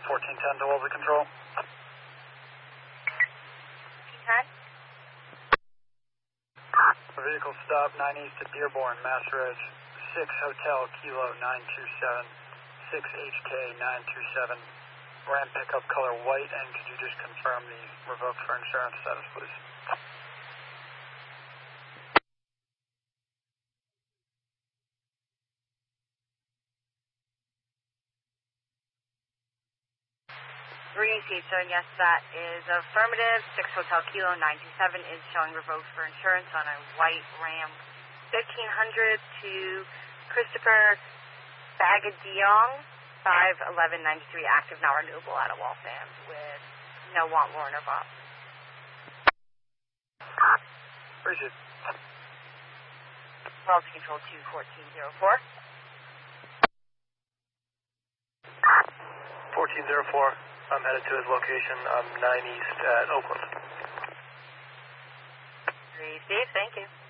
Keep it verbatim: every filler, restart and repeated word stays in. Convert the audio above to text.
fourteen ten to Wolves Control. ten? Vehicle stop nine east at Dearborn, Mass Ridge, six Hotel Kilo nine two seven, six H K nine two seven. Ram pickup color white, and could you just confirm the revoked for insurance status, please? Repeat, so yes, that is affirmative. six Hotel Kilo nine two seven is showing revoked for insurance on a white Ram fifteen hundred to Christopher Bagadiong, five eleven ninety-three, active, not renewable out of Waltham with no want, warrant, or bop. Appreciate it. Wells Control two fourteen oh four. fourteen oh four. I'm headed to his location. I'm nine east at Oakland. Receive, thank you.